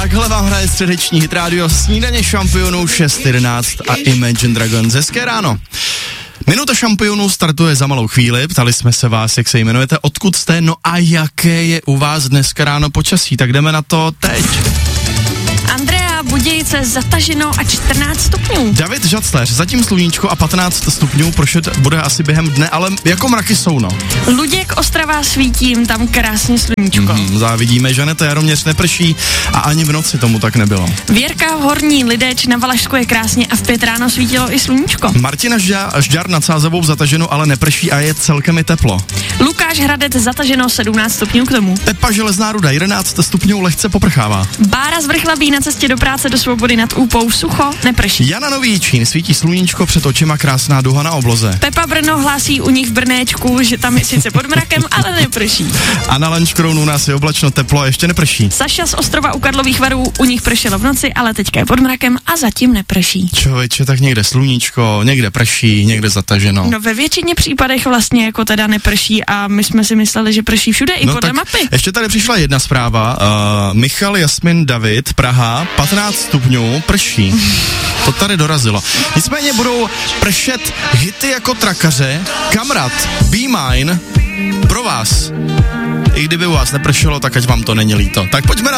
Takhle vám hraje středeční hit rádio Snídaně šampionů 6:11 a Imagine Dragons. Hezké ráno. Minuta šampionů startuje za malou chvíli. Ptali jsme se vás, jak se jmenujete, odkud jste, no a jaké je u vás dneska ráno počasí. Tak jdeme na to teď. Andrea, Budějice, zataženo a 14 stupňů. David Žacléř, zatím sluníčko a 15 stupňů, prošet bude asi během dne, ale jako mraky jsou, no. Luděk, Ostrava, Svítím, tam krásně sluníčko. Závidíme, Žaneta, Jaroměř neprší a ani v noci tomu tak nebylo. Věrka, Horní Lideč, na Valašsku je krásně a v 5 ráno svítilo i sluníčko. Martina Žďar nad Sázavou zataženo, ale neprší a je celkem i teplo. Lukáš Hradec, zataženo 17 stupňů k tomu. Pepa Železná Ruda, 11 stupňů, lehce poprchává. Bára z Vrchlabí, na cestě do práce do Svobody nad Úpou, sucho, neprší. Jana Nový Čín, svítí sluníčko, před očima krásná duha na obloze. Pepa Brno hlásí u nich v Brnéčku, že tam je sice pod mrakem, ale neprší. A na Lanškrounu u nás je oblačno, teplo a ještě neprší. Saša z Ostrova u Karlových Varů, u nich pršelo v noci, ale teďka je pod mrakem a zatím neprší. Člověče, tak někde sluníčko, někde prší, někde zataženo. No ve většině případech vlastně jako teda neprší a my jsme si mysleli, že prší všude i podle mapy. Ještě tady přišla jedna zpráva. Michal Jasmin David, Praha, 15 stupňů, prší. To tady dorazilo. Nicméně budou pršet hity jako trakaře. Kamrat, Be Mine, pro vás. I kdyby u vás nepršelo, tak ať vám to není líto. Tak pojďme na